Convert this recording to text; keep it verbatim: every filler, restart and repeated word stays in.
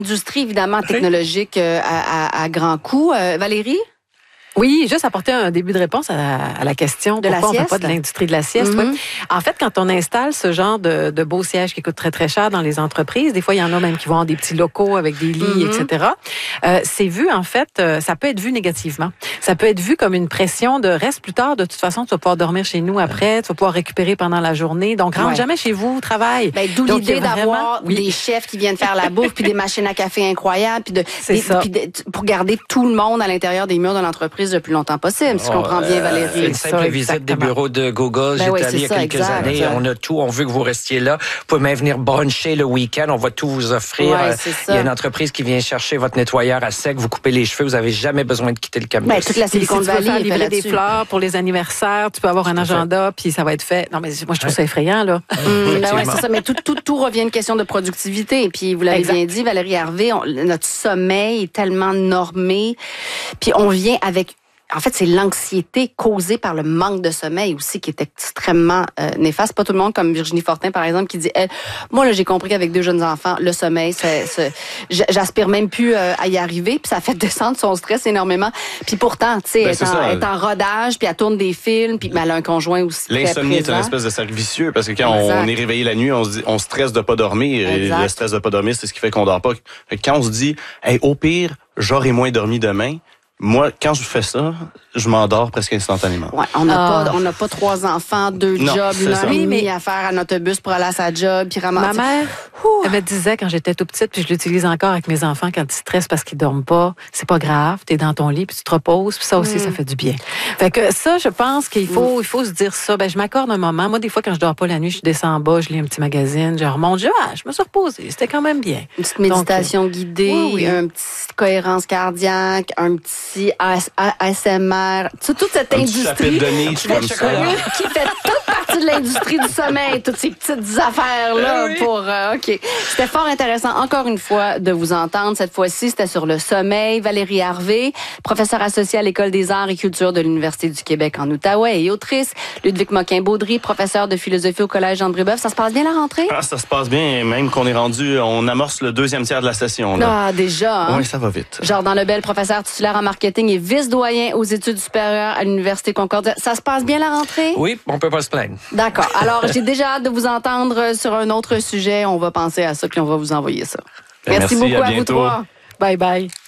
Industrie, évidemment, technologique euh, à, à, à grands coups. Euh, Valérie? Oui, juste apporter un début de réponse à, à la question de pourquoi la on ne fait pas de l'industrie de la sieste. Mm-hmm. Oui. En fait, quand on installe ce genre de, de beaux sièges qui coûtent très, très cher dans les entreprises, des fois, il y en a même qui vont avoir des petits locaux avec des lits, mm-hmm. et cetera. Euh, c'est vu, en fait, euh, ça peut être vu négativement. Ça peut être vu comme une pression de reste plus tard. De toute façon, tu vas pouvoir dormir chez nous après, tu vas pouvoir récupérer pendant la journée. Donc, rentre ouais. jamais chez vous, travaille. Ben, d'où Donc, l'idée d'avoir oui. des chefs qui viennent faire la bouffe, puis des machines à café incroyables, puis de, c'est des, ça. Puis de, pour garder tout le monde à l'intérieur des murs de l'entreprise le plus longtemps possible. Si je comprends bien, Valérie. Une simple ça, visite des bureaux de Google. Ben J'étais oui, allé il y a ça, quelques exact, années. exact. On a tout. On veut que vous restiez là. Vous pouvez même venir bruncher le week-end. On va tout vous offrir. Ouais, il y a une entreprise qui vient chercher votre nettoyeur à sec. Vous coupez les cheveux. Vous n'avez jamais besoin de quitter le campus. Ben, toute la Silicon si tu veux faire Valley livrer des fleurs pour les anniversaires, tu peux avoir un agenda, puis ça va être fait. Non, mais moi, je trouve ça effrayant, là. Mmh, ben ouais, c'est ça. Mais tout, tout, tout revient à une question de productivité. Et puis, vous l'avez exact. bien dit, Valérie Harvey, on, notre sommeil est tellement normé. Puis, on vient avec En fait, c'est l'anxiété causée par le manque de sommeil aussi qui est extrêmement euh, néfaste. Pas tout le monde, comme Virginie Fortin, par exemple, qui dit, elle, moi, là, j'ai compris qu'avec deux jeunes enfants, le sommeil, c'est, c'est, j'aspire même plus euh, à y arriver, puis ça fait descendre son stress énormément. Puis pourtant, tu sais, ben, elle est en rodage, puis elle tourne des films, puis ben, elle a un conjoint aussi. L'insomnie est une espèce de cercle vicieux, parce que quand exact. on est réveillé la nuit, on se dit, on stresse de pas dormir, exact. et le stress de pas dormir, c'est ce qui fait qu'on dort pas. Quand on se dit, hey, au pire, j'aurai moins dormi demain, moi, quand je fais ça, je m'endors presque instantanément. Ouais, on n'a ah. pas, on n'a pas trois enfants, deux non, jobs, une heure et demie à faire à notre bus pour aller à sa job, puis ramasser. Ma mère, Ouh. elle me disait quand j'étais tout petite, puis je l'utilise encore avec mes enfants quand ils stressent parce qu'ils dorment pas, c'est pas grave, t'es dans ton lit, puis tu te reposes, puis ça aussi, mm. ça fait du bien. Fait que ça, je pense qu'il faut, mm. il faut se dire ça. Ben, je m'accorde un moment. Moi, des fois, quand je dors pas la nuit, je descends en bas, je lis un petit magazine, je remonte, je, ah, je me suis reposée, c'était quand même bien. Une petite méditation Donc, guidée, oui, oui. une petite cohérence cardiaque, un petit A S M R, toute cette un industrie de qui, fait, qui fait toute partie de l'industrie du sommeil, toutes ces petites affaires-là oui. pour... Euh, OK. C'était fort intéressant, encore une fois, de vous entendre. Cette fois-ci, c'était sur le sommeil. Valérie Harvey, professeure associée à l'École des arts et culture de l'Université du Québec en Outaouais et autrice. Ludwig Moquin-Baudry, professeur de philosophie au Collège André-Beuve. Ça se passe bien la rentrée? Ah, ça se passe bien, même qu'on est rendu... On amorce le deuxième tiers de la session. Là. Ah, déjà, hein? Oui, ça va vite. Jordan Lebel, professeur titulaire en marketing et vice-doyen aux études supérieures à l'Université Concordia. Ça se passe bien la rentrée? Oui, on peut pas se plaindre. D'accord. Alors, j'ai déjà hâte de vous entendre sur un autre sujet. On va penser à ça, puis on va vous envoyer ça. Merci, Merci beaucoup à, à vous trois. Bye bye.